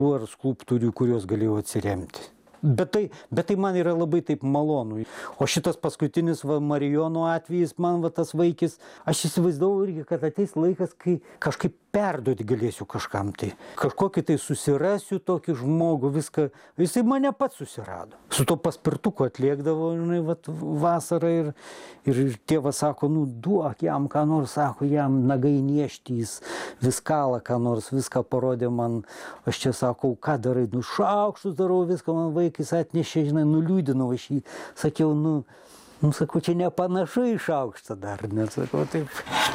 ar skulptūrių, kuriuos galėjau atsiremti. Bet tai man yra labai taip malonu. O šitas paskutinis Marijono atvejis, man tas vaikis, aš įsivaizdavau irgi, kad ateis laikas, kai kažkaip perduoti galėsiu kažkam tai. Kažkokį tai susirasiu tokį žmogų, viską. Jisai mane pats susirado. Su to paspirtuku atliekdavo, vasarą ir tėvas sako, duok jam ką nors, sako, jam nagai nieštys, viskalą ką nors, viską parodė man. Aš čia sakau, ką darai, šaukštus darau, viską man vaikis atnešė, nuliūdinau aš jį. Sakiau, sakau, čia nepanašu į šaukštą dar, nesakau, taip.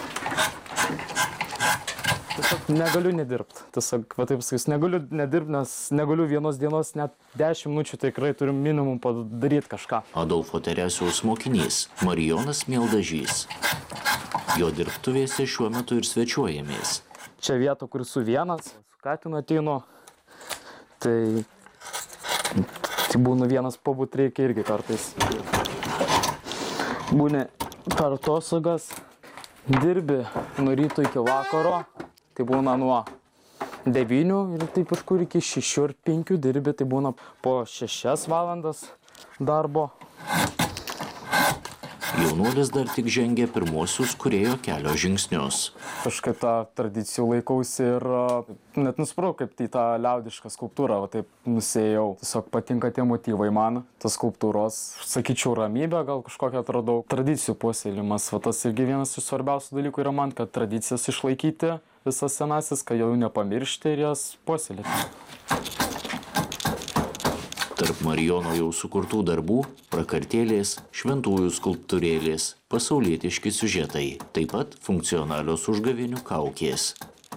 Tiesiog negaliu nedirbti. Tiesiog, taip sakys, negaliu nedirbti, nes negaliu vienos dienos, net 10 minučių tikrai turim minimum padaryti kažką. Adolfo Teresiaus mokinys Marijonas Mieldažys. Jo dirbtuvėse šiuo metu ir svečiuojamės. Čia vieta, kur su vienas, su katinu ateinu, tai būnu vienas pabūt reikia irgi kartais. Būni per atostogas, dirbi nuo ryto iki vakaro, tai būna nuo 9 ir taip kažkur iki 6 ar 5 dirbi, tai būna po 6 valandas darbo. Jaunuolis dar tik žengia pirmosius kūrėjo kelio žingsnius. Kažkaip tą tradicijų laikausi ir net nusipratau, kaip tai tą liaudišką skulptūrą, taip nusėjau. Tiesiog patinka tie motyvai man, tas skulptūros. Sakyčiau, ramybę gal kažkokią atradau. Tradicijų puoselėjimas, tas irgi vienas iš svarbiausių dalykų yra man, kad tradicijas išlaikyti visas senasis, kad jau nepamiršti ir jas puoselėti. Tarp Marijono jau sukurtų darbų – prakartėlės, šventųjų skulptūrėlės, pasaulietiški siužetai, taip pat funkcionalios užgavėnių kaukės.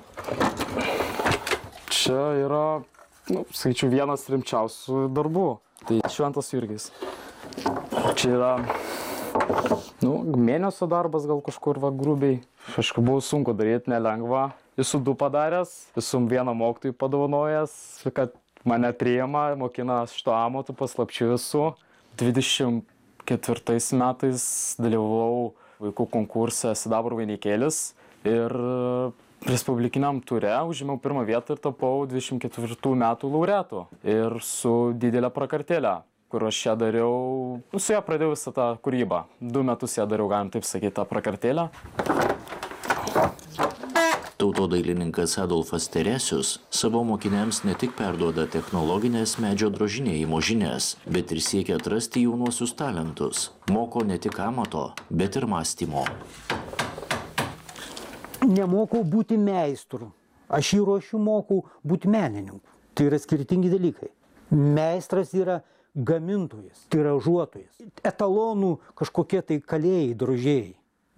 Čia yra, sakyčiau, vienas rimčiausių darbų. Tai Šventas Jurgis. Čia yra, mėnesio darbas gal kažkur grubiai. Kažkaip buvo sunku daryti, nelengva. Esu 2 padaręs, esu vieną mokytojų padovanojęs, kad mane priima, mokina šito amatų, paslapčių esu. 24 metais dalyvavau vaikų konkurse Sidabro vainikėlis ir respublikiniam ture užėmiau 1 vietą ir tapau 24 metų laureatu. Ir su didelė prakartėlė, kur aš ją dariau, su ją pradėjau visą tą kūrybą. 2 metus ją dariau, galim taip sakyti, tą prakartėlę. Tautodailininkas Adolfas Teresius savo mokiniams ne tik perduoda technologinės medžio drožinėjimo žinias, bet ir siekia atrasti jaunuosius talentus. Moko ne tik amato, bet ir mąstymo. Nemokau būti meistru. Aš jį ruošiu, mokau būti menininku. Tai yra skirtingi dalykai. Meistras yra gamintojas, tiražuotojas. Etalonų kažkokie tai kalėjai, drožėjai.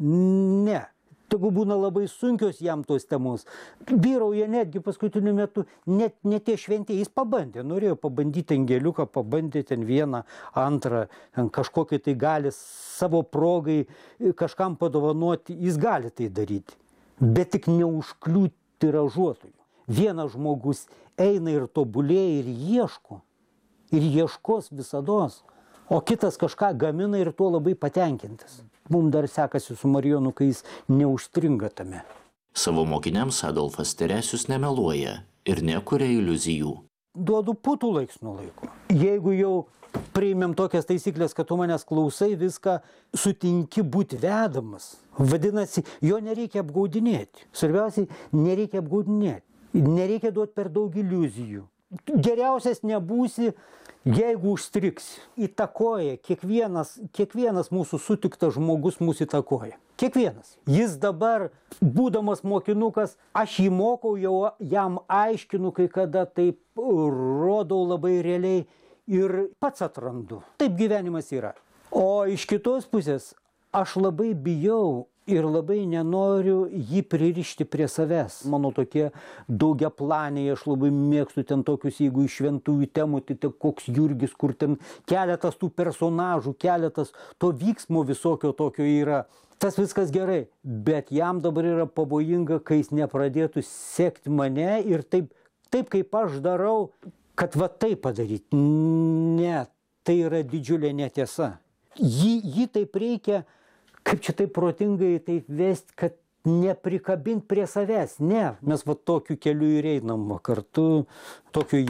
Ne. Tegu būna labai sunkios jam tos temos. Vyrauja netgi paskutiniu metu, net ne tie šventė, jis pabandė, norėjo pabandyti angeliuką, pabandė ten 1, 2, kažkokį tai gali savo progai kažkam padovanoti, jis gali tai daryti. Bet tik neužkliūti tiražuotojų. Vienas žmogus eina ir tobulėja ir ieško. Ir ieškos visados. O kitas kažką gamina ir tuo labai patenkintas. Mums dar sekasi su Marijonu, kai jis neužstringa tame. Savo mokiniams Adolfas Teresius nemeluoja ir nekuria iliuzijų. Duodu putų laiks nuo laiko. Jeigu jau priimėm tokias taisyklės, kad tu manęs klausai, viską sutinki būti vedamas. Vadinasi, jo nereikia apgaudinėti. Svarbiausiai, nereikia apgaudinėti. Nereikia duoti per daug iliuzijų. Geriausias nebūsi, jeigu užstriksi. Įtakoja, kiekvienas mūsų sutiktas žmogus mūsų įtakoja. Kiekvienas. Jis dabar, būdamas mokinukas, aš jį mokau, jau jam aiškinu, kai kada taip rodau labai realiai ir pats atrandu. Taip gyvenimas yra. O iš kitos pusės, aš labai bijau ir labai nenoriu jį pririšti prie savęs. Mano tokie daugiaplaniai, aš labai mėgstu ten tokius, jeigu iš šventųjų temų, tai koks Jurgis, kur ten keletas tų personažų, keletas to vyksmo visokio tokio yra. Tas viskas gerai, bet jam dabar yra pavojinga, kai jis nepradėtų sekti mane ir taip kaip aš darau, kad va taip padaryti. Ne, tai yra didžiulė netiesa. Jį taip reikia, kaip čia taip protingai taip vesti, kad neprikabint prie savęs, ne, mes va tokiu keliu ir einam va kartu, tokiu